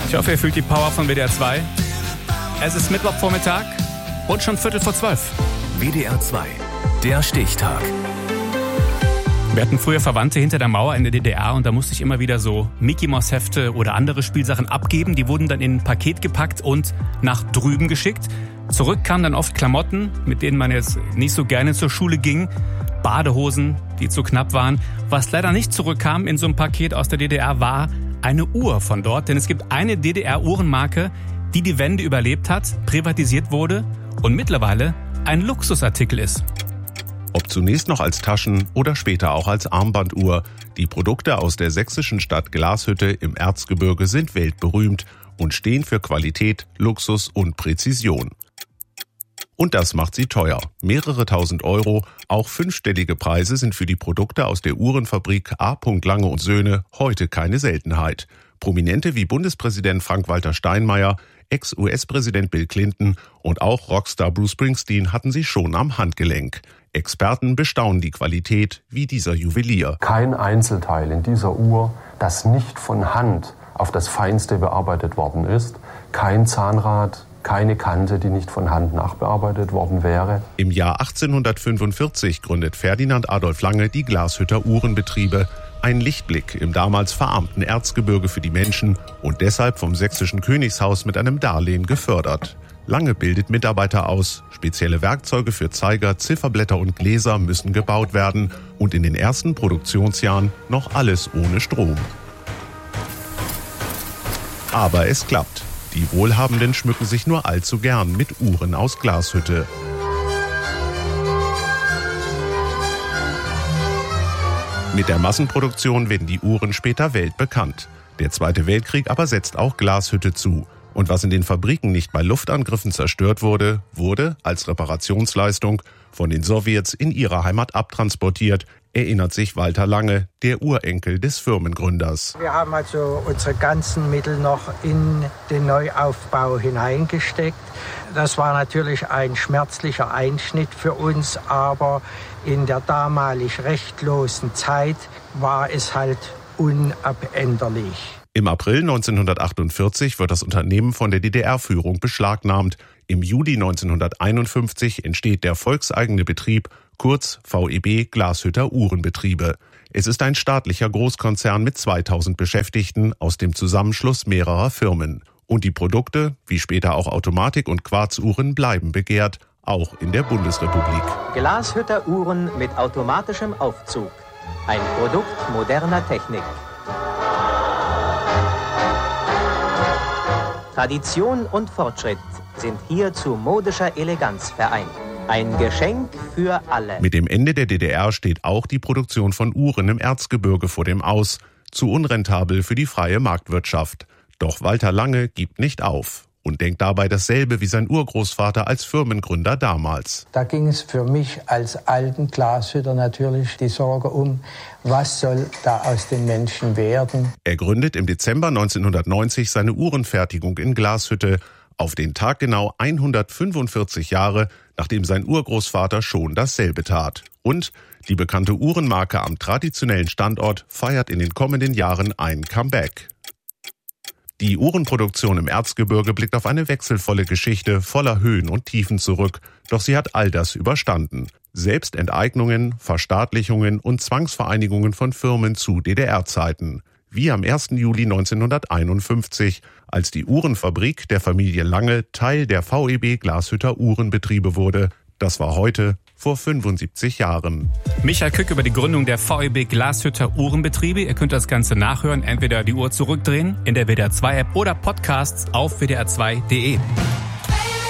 Ich hoffe, ihr fühlt die Power von WDR 2. Es ist Mittwochvormittag und schon 11:45. WDR 2, der Stichtag. Wir hatten früher Verwandte hinter der Mauer in der DDR und da musste ich immer wieder so Mickey-Maus-Hefte oder andere Spielsachen abgeben. Die wurden dann in ein Paket gepackt und nach drüben geschickt. Zurück kamen dann oft Klamotten, mit denen man jetzt nicht so gerne zur Schule ging. Badehosen, die zu knapp waren. Was leider nicht zurückkam in so einem Paket aus der DDR, war eine Uhr von dort. Denn es gibt eine DDR-Uhrenmarke, die die Wende überlebt hat, privatisiert wurde und mittlerweile ein Luxusartikel ist. Ob zunächst noch als Taschen- oder später auch als Armbanduhr. Die Produkte aus der sächsischen Stadt Glashütte im Erzgebirge sind weltberühmt und stehen für Qualität, Luxus und Präzision. Und das macht sie teuer. Mehrere tausend Euro, auch fünfstellige Preise sind für die Produkte aus der Uhrenfabrik A. Lange und Söhne heute keine Seltenheit. Prominente wie Bundespräsident Frank-Walter Steinmeier, Ex-US-Präsident Bill Clinton und auch Rockstar Bruce Springsteen hatten sie schon am Handgelenk. Experten bestaunen die Qualität wie dieser Juwelier. Kein Einzelteil in dieser Uhr, das nicht von Hand auf das Feinste bearbeitet worden ist. Kein Zahnrad, keine Kante, die nicht von Hand nachbearbeitet worden wäre. Im Jahr 1845 gründet Ferdinand Adolf Lange die Glashütter Uhrenbetriebe. Ein Lichtblick im damals verarmten Erzgebirge für die Menschen und deshalb vom sächsischen Königshaus mit einem Darlehen gefördert. Lange bildet Mitarbeiter aus, spezielle Werkzeuge für Zeiger, Zifferblätter und Gläser müssen gebaut werden und in den ersten Produktionsjahren noch alles ohne Strom. Aber es klappt. Die Wohlhabenden schmücken sich nur allzu gern mit Uhren aus Glashütte. Mit der Massenproduktion werden die Uhren später weltbekannt. Der Zweite Weltkrieg aber setzt auch Glashütte zu. Und was in den Fabriken nicht bei Luftangriffen zerstört wurde, wurde als Reparationsleistung von den Sowjets in ihre Heimat abtransportiert, erinnert sich Walter Lange, der Urenkel des Firmengründers. Wir haben also unsere ganzen Mittel noch in den Neuaufbau hineingesteckt. Das war natürlich ein schmerzlicher Einschnitt für uns, aber in der damalig rechtlosen Zeit war es halt unabänderlich. Im April 1948 wird das Unternehmen von der DDR-Führung beschlagnahmt. Im Juli 1951 entsteht der volkseigene Betrieb, kurz VEB Glashütter Uhrenbetriebe. Es ist ein staatlicher Großkonzern mit 2000 Beschäftigten aus dem Zusammenschluss mehrerer Firmen. Und die Produkte, wie später auch Automatik- und Quarzuhren, bleiben begehrt, auch in der Bundesrepublik. Glashütter Uhren mit automatischem Aufzug. Ein Produkt moderner Technik. Tradition und Fortschritt sind hier zu modischer Eleganz vereint. Ein Geschenk für alle. Mit dem Ende der DDR steht auch die Produktion von Uhren im Erzgebirge vor dem Aus. Zu unrentabel für die freie Marktwirtschaft. Doch Walter Lange gibt nicht auf und denkt dabei dasselbe wie sein Urgroßvater als Firmengründer damals. Da ging es für mich als alten Glashütter natürlich die Sorge um, was soll da aus den Menschen werden. Er gründet im Dezember 1990 seine Uhrenfertigung in Glashütte, auf den Tag genau 145 Jahre, nachdem sein Urgroßvater schon dasselbe tat. Und die bekannte Uhrenmarke am traditionellen Standort feiert in den kommenden Jahren ein Comeback. Die Uhrenproduktion im Erzgebirge blickt auf eine wechselvolle Geschichte voller Höhen und Tiefen zurück, doch sie hat all das überstanden. Selbst Enteignungen, Verstaatlichungen und Zwangsvereinigungen von Firmen zu DDR-Zeiten. Wie am 1. Juli 1951, als die Uhrenfabrik der Familie Lange Teil der VEB Glashütter Uhrenbetriebe wurde. Das war heute vor 75 Jahren. Michael Kück über die Gründung der VEB Glashütter Uhrenbetriebe. Ihr könnt das Ganze nachhören, entweder die Uhr zurückdrehen in der WDR 2 App oder Podcasts auf wdr2.de.